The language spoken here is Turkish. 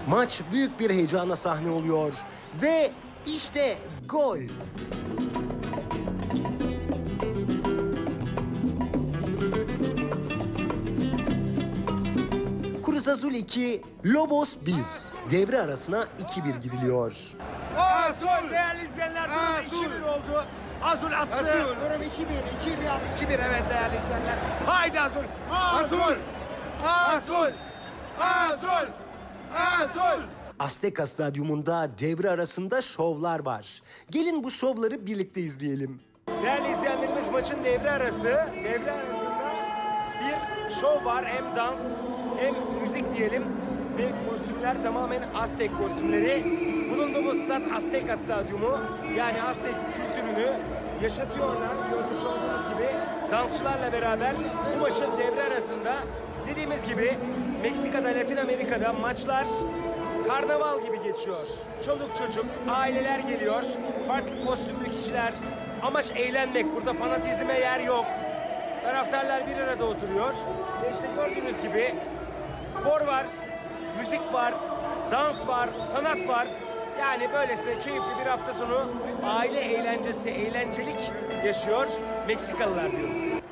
Maç büyük bir heyecana sahne oluyor ve işte gol. Cruz Azul 2, Lobos 1. Devre arasına 2-1 gidiliyor. Azul değerli izleyenler, durum 2-1 oldu. Azul attı. Durum 2-1, 2-1 evet değerli izleyenler. Haydi Azul. Azul. Azul. Azul. Azul. Azteca Stadyumunda devre arasında şovlar var. Gelin bu şovları birlikte izleyelim. Değerli izleyenlerimiz, maçın devre arasında bir şov var. Hem dans hem müzik diyelim. Ve kostümler tamamen Aztek kostümleri. Bulunduğumuz stat Azteca Stadyumu. Yani Aztek kültürünü yaşatıyorlar. Görmüş olduğunuz gibi dansçılarla beraber bu maçın devre arasında, dediğimiz gibi Meksika'da, Latin Amerika'da maçlar karnaval gibi geçiyor. Çoluk çocuk, aileler geliyor. Farklı kostümlü kişiler. Amaç eğlenmek. Burada fanatizme yer yok. Taraftarlar bir arada oturuyor. Ve işte gördüğünüz gibi spor var, müzik var, dans var, sanat var. Yani böylesine keyifli bir hafta sonu aile eğlencesi, eğlencelik yaşıyor Meksikalılar diyoruz.